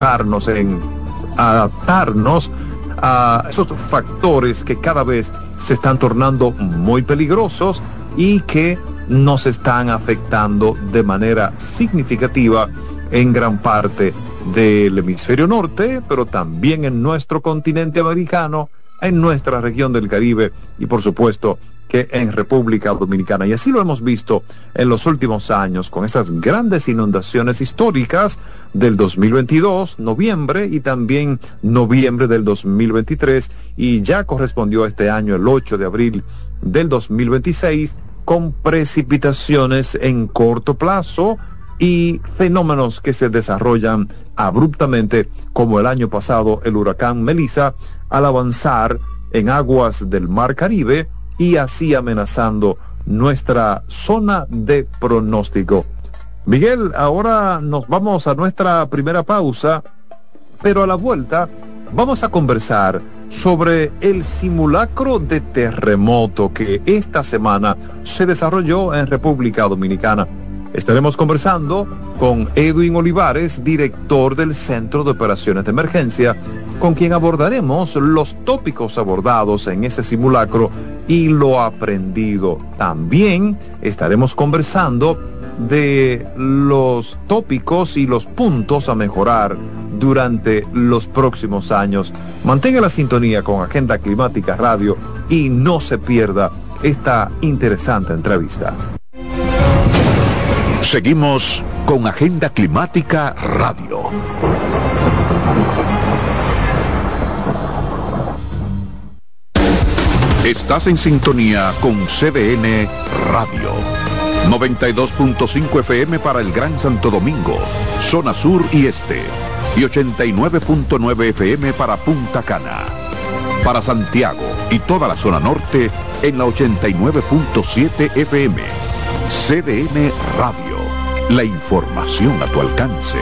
en adaptarnos a esos factores que cada vez se están tornando muy peligrosos y que nos están afectando de manera significativa en gran parte del hemisferio norte, pero también en nuestro continente americano, en nuestra región del Caribe y por supuesto que en República Dominicana. Y así lo hemos visto en los últimos años con esas grandes inundaciones históricas del 2022, noviembre, y también noviembre del 2023, y ya correspondió a este año el 8 de abril del 2026, con precipitaciones en corto plazo y fenómenos que se desarrollan abruptamente, como el año pasado el huracán Melissa, al avanzar en aguas del Mar Caribe y así amenazando nuestra zona de pronóstico. Miguel, ahora nos vamos a nuestra primera pausa, pero a la vuelta vamos a conversar sobre el simulacro de terremoto que esta semana se desarrolló en República Dominicana. Estaremos conversando con Edwin Olivares, director del Centro de Operaciones de Emergencia, con quien abordaremos los tópicos abordados en ese simulacro y lo aprendido. También estaremos conversando de los tópicos y los puntos a mejorar durante los próximos años. Mantenga la sintonía con Agenda Climática Radio y no se pierda esta interesante entrevista. Seguimos con Agenda Climática Radio. Estás en sintonía con CDN Radio. 92.5 FM para el Gran Santo Domingo, zona sur y este. Y 89.9 FM para Punta Cana. Para Santiago y toda la zona norte en la 89.7 FM. CDN Radio. La información a tu alcance.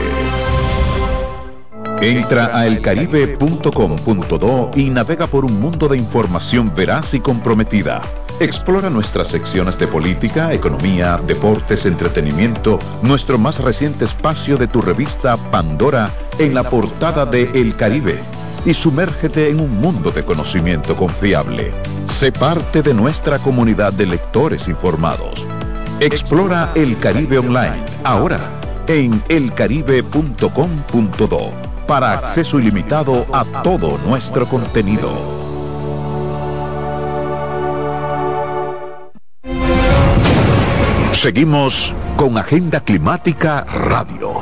Entra a elcaribe.com.do y navega por un mundo de información veraz y comprometida. Explora nuestras secciones de política, economía, deportes, entretenimiento, nuestro más reciente espacio de tu revista Pandora en la portada de El Caribe, y sumérgete en un mundo de conocimiento confiable. Sé parte de nuestra comunidad de lectores informados. Explora El Caribe online, ahora en elcaribe.com.do, para acceso ilimitado a todo nuestro contenido. Seguimos con Agenda Climática Radio.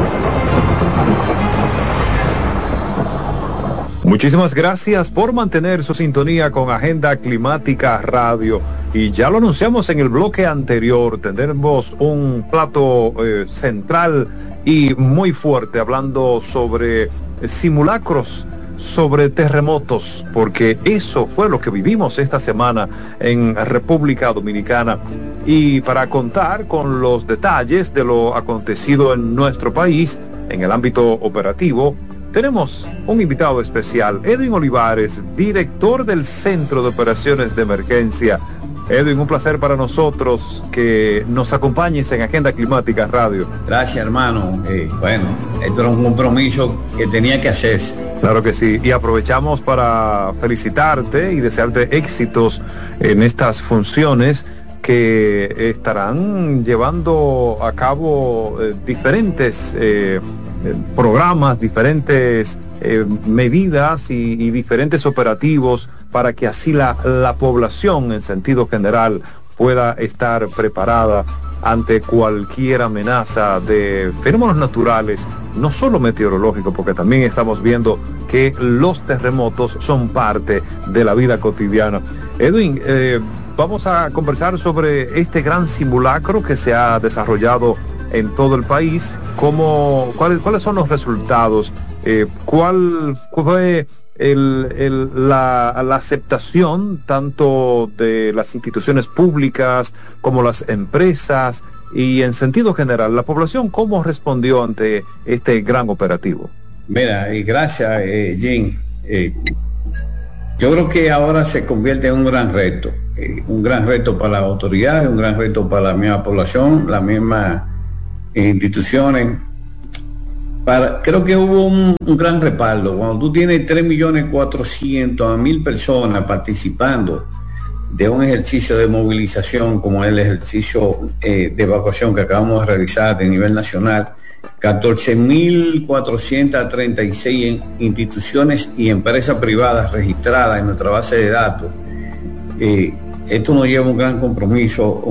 Muchísimas gracias por mantener su sintonía con Agenda Climática Radio. Y ya lo anunciamos en el bloque anterior, tendremos un plato central y muy fuerte hablando sobre simulacros, sobre terremotos, porque eso fue lo que vivimos esta semana en República Dominicana. Y para contar con los detalles de lo acontecido en nuestro país en el ámbito operativo, tenemos un invitado especial, Edwin Olivares, director del Centro de Operaciones de Emergencia. Edwin, un placer para nosotros que nos acompañes en Agenda Climática Radio. Gracias, hermano. Bueno, esto era un compromiso que tenía que hacerse. Claro que sí, y aprovechamos para felicitarte y desearte éxitos en estas funciones que estarán llevando a cabo diferentes programas, diferentes medidas y diferentes operativos para que así la población en sentido general pueda estar preparada ante cualquier amenaza de fenómenos naturales, no solo meteorológicos, porque también estamos viendo que los terremotos son parte de la vida cotidiana. Edwin, vamos a conversar sobre este gran simulacro que se ha desarrollado en todo el país. ¿Cuáles son los resultados? ¿Cuál fue la aceptación tanto de las instituciones públicas como las empresas y en sentido general la población? ¿Cómo respondió ante este gran operativo? Mira, y gracias, Jim. Yo creo que ahora se convierte en un gran reto para las autoridades, un gran reto para la misma población, las mismas instituciones, Creo que hubo un gran respaldo. Cuando tú tienes 3.400.000 personas participando de un ejercicio de movilización como el ejercicio de evacuación que acabamos de realizar de nivel nacional, 14.436 instituciones y empresas privadas registradas en nuestra base de datos, esto nos lleva un gran compromiso,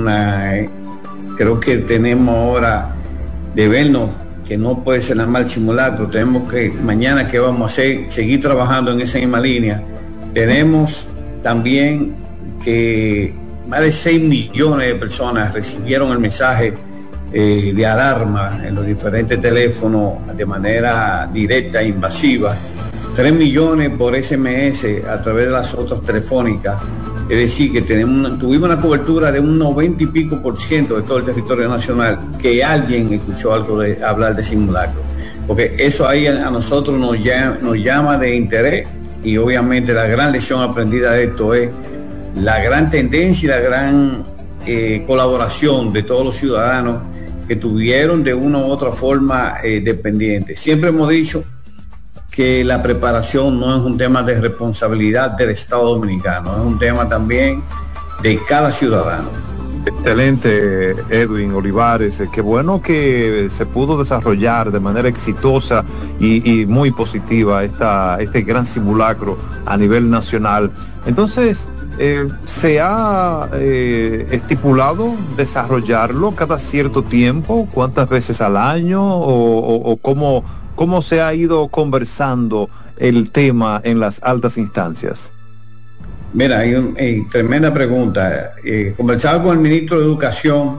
creo que tenemos ahora de vernos que no puede ser nada más el simulacro, tenemos que mañana que vamos a hacer, seguir trabajando en esa misma línea. Tenemos también que más de 6 millones de personas recibieron el mensaje de alarma en los diferentes teléfonos de manera directa e invasiva, 3 millones por SMS a través de las otras telefónicas, es decir, que tuvimos una cobertura de un 90 y pico % de todo el territorio nacional, que alguien escuchó hablar de simulacro, porque eso ahí a nosotros nos llama de interés, y obviamente la gran lección aprendida de esto es la gran tendencia y la gran colaboración de todos los ciudadanos que tuvieron de una u otra forma dependiente. Siempre hemos dicho que la preparación no es un tema de responsabilidad del Estado Dominicano, es un tema también de cada ciudadano. Excelente, Edwin Olivares. Qué bueno que se pudo desarrollar de manera exitosa y muy positiva este gran simulacro a nivel nacional. Entonces, ¿se ha estipulado desarrollarlo cada cierto tiempo? ¿Cuántas veces al año? ¿O cómo se ha ido conversando el tema en las altas instancias? Mira, hay tremenda pregunta. Conversaba con el ministro de Educación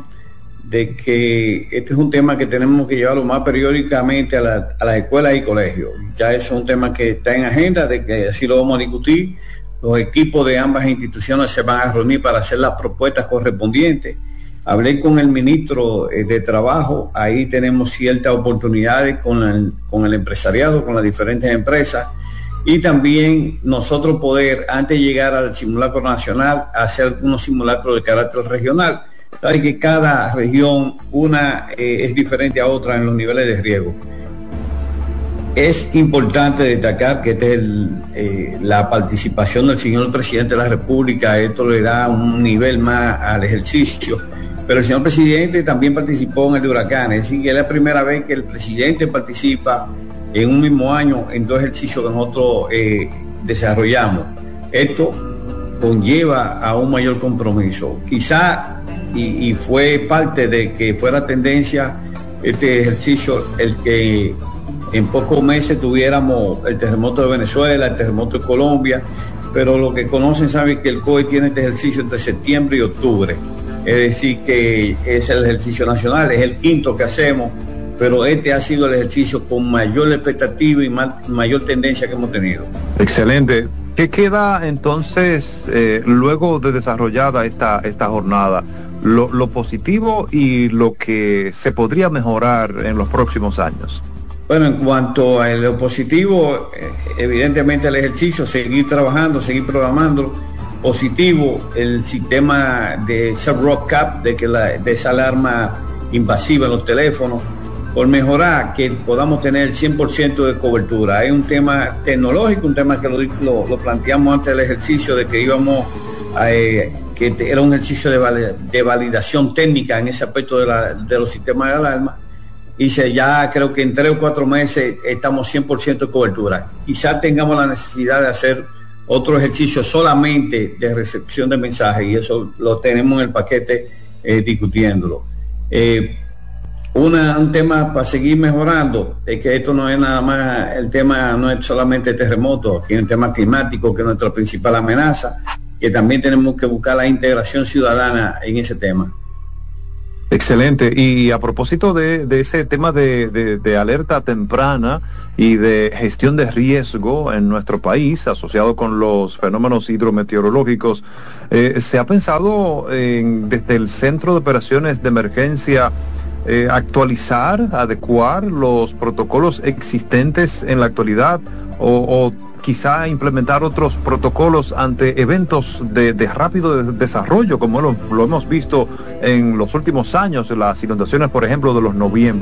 de que este es un tema que tenemos que llevarlo más periódicamente a las escuelas y colegios. Ya eso es un tema que está en agenda, de que así lo vamos a discutir. Los equipos de ambas instituciones se van a reunir para hacer las propuestas correspondientes. Hablé con el ministro de Trabajo, ahí tenemos ciertas oportunidades con el empresariado, con las diferentes empresas, y también nosotros poder, antes de llegar al simulacro nacional, hacer unos simulacros de carácter regional. Sabe que cada región, es diferente a otra en los niveles de riesgo. Es importante destacar que la participación del señor presidente de la República, esto le da un nivel más al ejercicio, pero el señor presidente también participó en el de huracanes, es decir, que es la primera vez que el presidente participa en un mismo año en 2 ejercicios que nosotros desarrollamos. Esto conlleva a un mayor compromiso. Quizá, y fue parte de que fuera tendencia este ejercicio, el que en pocos meses tuviéramos el terremoto de Venezuela, el terremoto de Colombia, pero lo que conocen saben que el COE tiene este ejercicio entre septiembre y octubre. Es decir, que es el ejercicio nacional, es el 5º que hacemos, pero este ha sido el ejercicio con mayor expectativa y mayor tendencia que hemos tenido. Excelente. ¿Qué queda entonces luego de desarrollada esta jornada? Lo positivo y lo que se podría mejorar en los próximos años. Bueno, en cuanto a lo positivo, evidentemente el ejercicio, seguir trabajando, seguir programando. Positivo, el sistema de Sub-Rock Cap, de esa alarma invasiva en los teléfonos, por mejorar, que podamos tener el 100% de cobertura. Es un tema tecnológico, un tema que lo planteamos antes del ejercicio, de que íbamos que era un ejercicio de validación técnica en ese aspecto de los sistemas de alarma, y ya creo que en 3 o 4 meses estamos 100% de cobertura. Quizás tengamos la necesidad de hacer otro ejercicio solamente de recepción de mensajes, y eso lo tenemos en el paquete discutiéndolo. Un tema para seguir mejorando es que esto no es nada más, el tema no es solamente terremoto, aquí hay un tema climático que es nuestra principal amenaza, que también tenemos que buscar la integración ciudadana en ese tema. Excelente. Y a propósito de ese tema de alerta temprana y de gestión de riesgo en nuestro país asociado con los fenómenos hidrometeorológicos, ¿se ha pensado desde el Centro de Operaciones de Emergencia actualizar, adecuar los protocolos existentes en la actualidad o quizá implementar otros protocolos ante eventos de rápido desarrollo, como lo hemos visto en los últimos años, las inundaciones, por ejemplo, de los noviembre?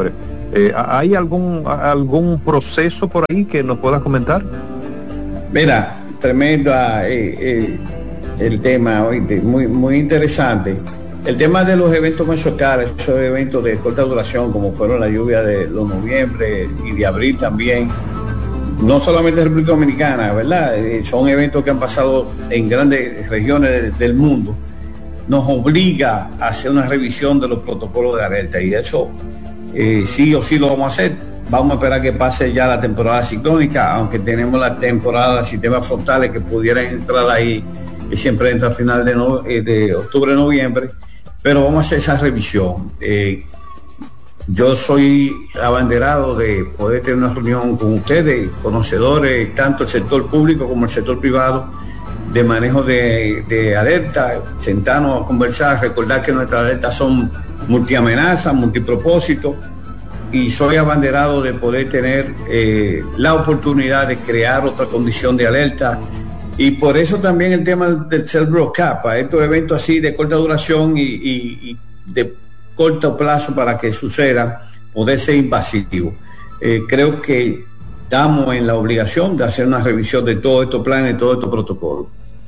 ¿Hay algún proceso por ahí que nos puedas comentar? Mira, tremendo el tema hoy, muy, muy interesante. El tema de los eventos más locales, esos eventos de corta duración, como fueron la lluvia de los noviembre y de abril también, no solamente en República Dominicana, ¿verdad? Son eventos que han pasado en grandes regiones del mundo. Nos obliga a hacer una revisión de los protocolos de alerta, y eso sí o sí lo vamos a hacer. Vamos a esperar que pase ya la temporada ciclónica, aunque tenemos la temporada de sistemas frontales que pudieran entrar ahí, que siempre entra a final de octubre, noviembre, pero vamos a hacer esa revisión. Yo soy abanderado de poder tener una reunión con ustedes, conocedores, tanto el sector público como el sector privado, de manejo de alerta, sentarnos a conversar, recordar que nuestras alertas son multiamenazas, multipropósitos, y soy abanderado de poder tener la oportunidad de crear otra condición de alerta, y por eso también el tema del self-broadcast, para estos eventos así de corta duración y de corto plazo para que suceda, poder ser invasivo. Creo que estamos en la obligación de hacer una revisión de todos estos planes, de todos estos protocolos.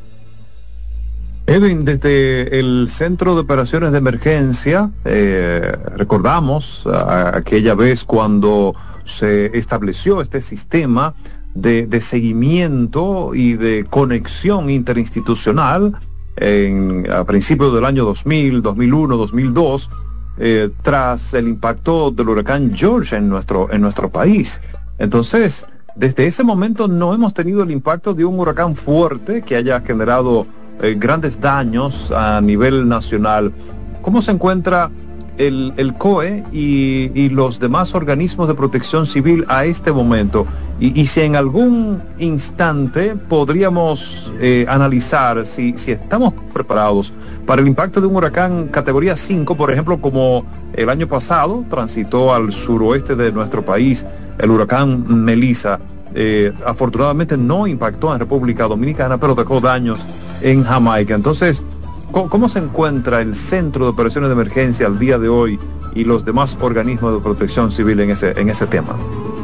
Edwin, desde el Centro de Operaciones de Emergencia, recordamos aquella vez cuando se estableció este sistema de seguimiento y de conexión interinstitucional a principios del año 2000, 2001, 2002, tras el impacto del huracán George en nuestro país. Entonces, desde ese momento no hemos tenido el impacto de un huracán fuerte que haya generado grandes daños a nivel nacional. ¿Cómo se encuentra el COE y los demás organismos de protección civil a este momento? Y si en algún instante podríamos analizar si estamos preparados para el impacto de un huracán categoría 5, por ejemplo, como el año pasado transitó al suroeste de nuestro país, el huracán Melissa. Afortunadamente no impactó en República Dominicana, pero dejó daños en Jamaica. Entonces, ¿cómo se encuentra el Centro de Operaciones de Emergencia al día de hoy y los demás organismos de protección civil en ese tema?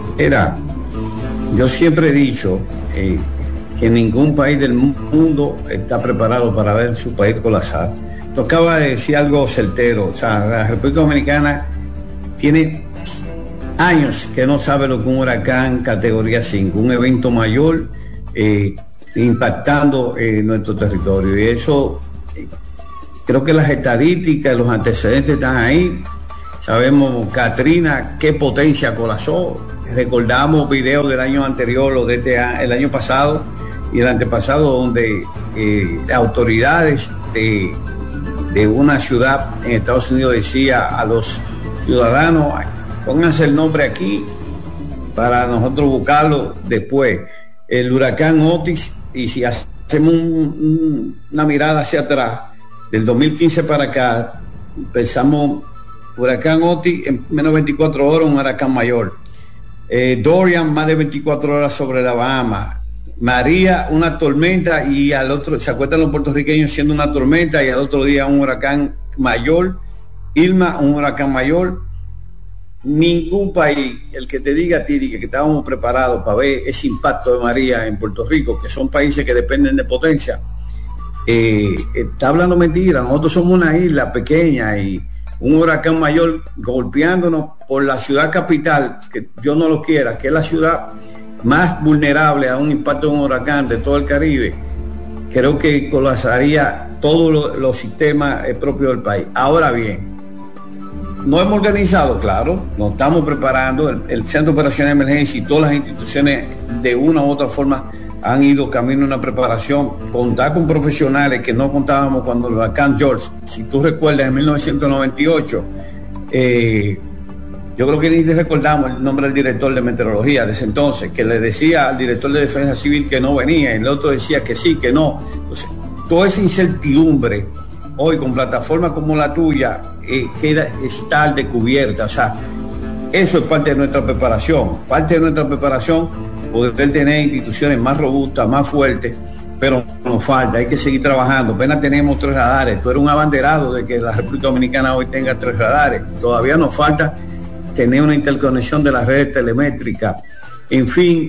Yo siempre he dicho que ningún país del mundo está preparado para ver su país colapsar. Tú acabas de decir algo certero. O sea, la República Dominicana tiene años que no sabe lo que un huracán categoría 5, un evento mayor impactando nuestro territorio. Y eso, creo que las estadísticas, los antecedentes están ahí. Sabemos Katrina, qué potencia colapsó. Recordamos videos del año anterior o de el año pasado y el antepasado, donde autoridades de una ciudad en Estados Unidos decía a los ciudadanos: pónganse el nombre aquí para nosotros buscarlo después. El huracán Otis, y si hacemos una mirada hacia atrás, del 2015 para acá, pensamos huracán Otis en menos de 24 horas, un huracán mayor. Dorian, más de 24 horas sobre la Bahama. María, una tormenta, y al otro, ¿se acuerdan los puertorriqueños siendo una tormenta y al otro día un huracán mayor? Irma, un huracán mayor. Ningún país, el que te diga a ti que estábamos preparados para ver ese impacto de María en Puerto Rico, que son países que dependen de potencia, está hablando mentira. Nosotros somos una isla pequeña y un huracán mayor golpeándonos por la ciudad capital, que Dios no lo quiera, que es la ciudad más vulnerable a un impacto de un huracán de todo el Caribe, creo que colapsaría todos los sistemas propios del país. Ahora bien, no hemos organizado, claro, nos estamos preparando. El Centro de Operaciones de Emergencia y todas las instituciones de una u otra forma han ido camino a una preparación. Contar con profesionales que no contábamos cuando el huracán George, si tú recuerdas, en 1998, yo creo que ni recordamos el nombre del director de meteorología de ese entonces, que le decía al director de defensa civil que no venía, y el otro decía que sí, que no. Entonces, toda esa incertidumbre hoy con plataformas como la tuya queda estar descubierta. O sea, eso es parte de nuestra preparación. Parte de nuestra preparación, poder tener instituciones más robustas, más fuertes, pero nos falta, hay que seguir trabajando. Apenas tenemos 3 radares. Tú eres un abanderado de que la República Dominicana hoy tenga 3 radares. Todavía nos falta tener una interconexión de las redes telemétricas. En fin,